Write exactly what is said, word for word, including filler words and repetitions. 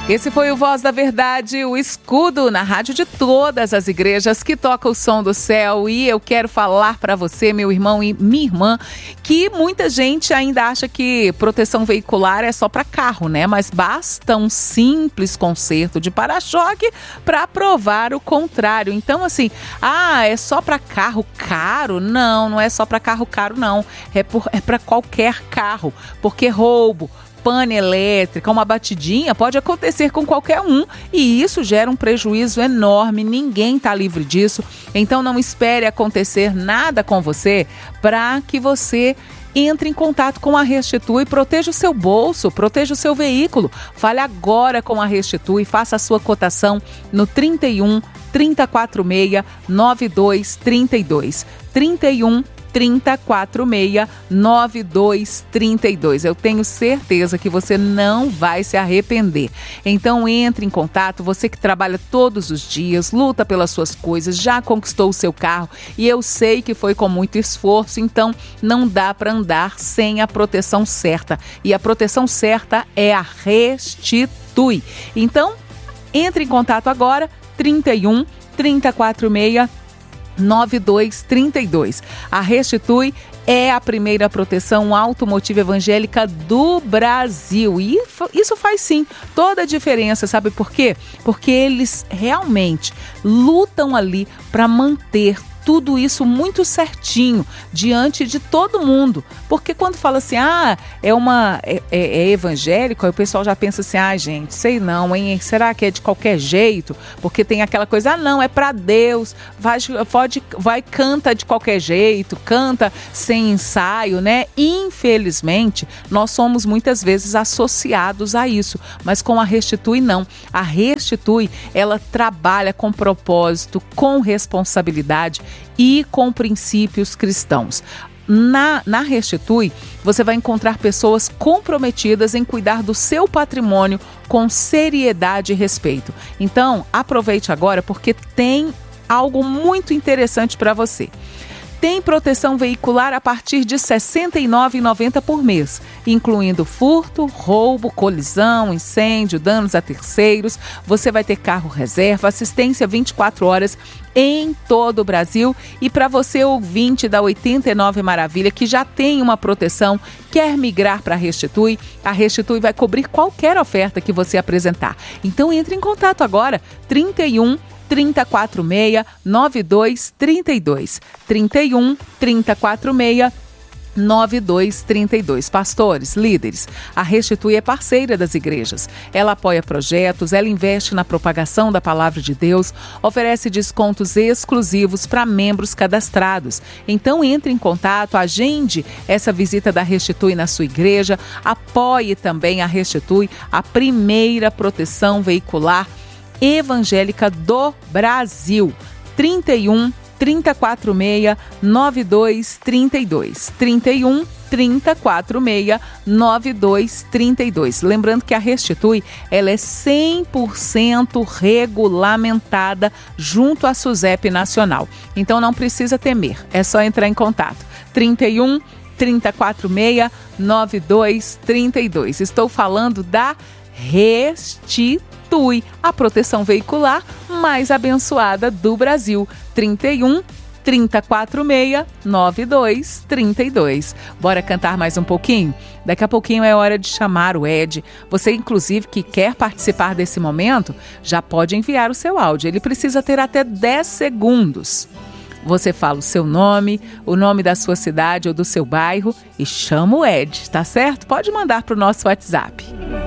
Esse foi o Voz da Verdade, o escudo na rádio de todas as igrejas que toca o som do céu. E eu quero falar para você, meu irmão e minha irmã, que muita gente ainda acha que proteção veicular é só para carro, né? Mas basta um simples conserto de para-choque para provar o contrário. Então, assim, ah, é só para carro caro? Não, não é só para carro caro, não. É, por, é para qualquer carro, porque roubo, pane elétrica, uma batidinha pode acontecer com qualquer um e isso gera um prejuízo enorme, ninguém está livre disso. Então não espere acontecer nada com você para que você entre em contato com a Restitui, proteja o seu bolso, proteja o seu veículo. Fale agora com a Restitui, faça a sua cotação no trinta e um, trinta, quarenta e seis, noventa e dois, trinta e dois. trinta e um, trinta, quarenta e seis, noventa e dois, trinta e dois. Eu tenho certeza que você não vai se arrepender. Então entre em contato, você que trabalha todos os dias, luta pelas suas coisas, já conquistou o seu carro e eu sei que foi com muito esforço, então não dá para andar sem a proteção certa. E a proteção certa é a Restitui. Então entre em contato agora, trinta e um, trinta, quarenta e seis, noventa e dois, trinta e dois. A Restitui é a primeira proteção automotiva evangélica do Brasil. E isso faz sim toda a diferença, sabe por quê? Porque eles realmente lutam ali para manter tudo isso muito certinho diante de todo mundo. Porque quando fala assim, ah, é uma é, é, é evangélico, aí o pessoal já pensa assim, ah, gente, sei não, hein? Será que é de qualquer jeito? Porque tem aquela coisa, ah, não, é para Deus, vai, pode, vai, canta de qualquer jeito, canta sem ensaio, né? Infelizmente, nós somos muitas vezes associados a isso, mas com a Restitui não. A Restitui, ela trabalha com propósito, com responsabilidade e com princípios cristãos. Na, na Restitui, você vai encontrar pessoas comprometidas em cuidar do seu patrimônio com seriedade e respeito. Então, aproveite agora porque tem algo muito interessante para você. Tem proteção veicular a partir de sessenta e nove reais e noventa centavos por mês, incluindo furto, roubo, colisão, incêndio, danos a terceiros. Você vai ter carro reserva, assistência vinte e quatro horas em todo o Brasil. E para você, ouvinte da oitenta e nove Maravilha, que já tem uma proteção, quer migrar para a Restitui, a Restitui vai cobrir qualquer oferta que você apresentar. Então entre em contato agora, trinta e um, trinta, quarenta e seis, noventa e dois, trinta e dois. trinta e um, trinta, quarenta e seis, noventa e dois, trinta e dois. Pastores, líderes, a Restitui é parceira das igrejas. Ela apoia projetos, ela investe na propagação da palavra de Deus, oferece descontos exclusivos para membros cadastrados. Então entre em contato, agende essa visita da Restitui na sua igreja, apoie também a Restitui, a primeira proteção veicular evangélica do Brasil. trinta e um, trinta, quarenta e seis, noventa e dois, trinta e dois. trinta e um, trinta, quarenta e seis, noventa e dois, trinta e dois. Lembrando que a Restitui, ela é cem por cento regulamentada junto à SUSEP Nacional. Então não precisa temer, é só entrar em contato. trinta e um, trinta, quarenta e seis, noventa e dois, trinta e dois. Estou falando da Restitui, a proteção veicular mais abençoada do Brasil. trinta e um, trinta, quarenta e seis, noventa e dois, trinta e dois. Bora cantar mais um pouquinho? Daqui a pouquinho é hora de chamar o Ed. Você, inclusive, que quer participar desse momento, já pode enviar o seu áudio. Ele precisa ter até dez segundos. Você fala o seu nome, o nome da sua cidade ou do seu bairro e chama o Ed, tá certo? Pode mandar para o nosso WhatsApp.